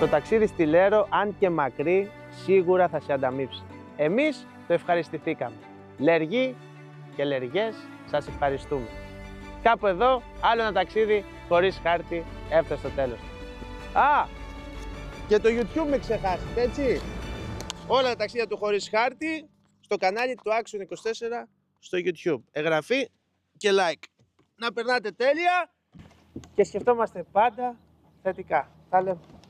Το ταξίδι στη Λέρο, αν και μακρύ, σίγουρα θα σε ανταμείψει. Εμείς το ευχαριστηθήκαμε. Λεργοί και λεργές, σας ευχαριστούμε. Κάπου εδώ, άλλο ένα ταξίδι χωρίς χάρτη έφτασε στο τέλος. Α, και το YouTube με ξεχάσετε, έτσι. Όλα τα ταξίδια του χωρίς χάρτη στο κανάλι του Action 24 στο YouTube. Εγγραφή και like. Να περνάτε τέλεια και σκεφτόμαστε πάντα θετικά. Τα λέμε.